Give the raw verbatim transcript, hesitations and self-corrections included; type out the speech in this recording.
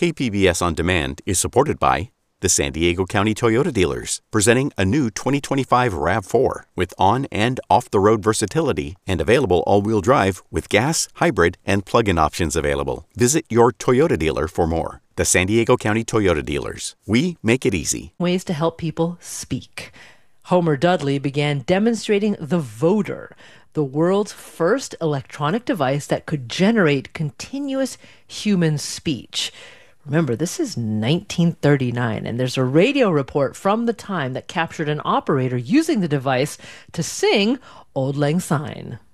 K P B S On Demand is supported by the San Diego County Toyota dealers, presenting a new twenty twenty-five RAV four with on- and off-the-road versatility and available all-wheel drive with gas, hybrid, and plug-in options available. Visit your Toyota dealer for more. The San Diego County Toyota dealers. We make it easy. Ways to help people speak. Homer Dudley began demonstrating the voder, the world's first electronic device that could generate continuous human speech. Remember, this is nineteen thirty-nine, and there's a radio report from the time that captured an operator using the device to sing Auld Lang Syne.